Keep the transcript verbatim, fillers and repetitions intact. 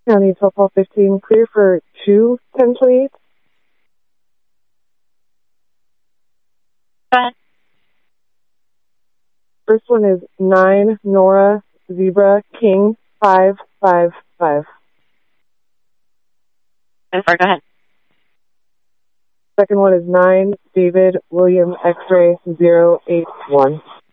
County twelve twelve fifteen, clear for two ten twenty-eight. Go ahead. First one is nine Nora Zebra King five five five. And four, go ahead. Second one is nine David William X-ray zero eight one.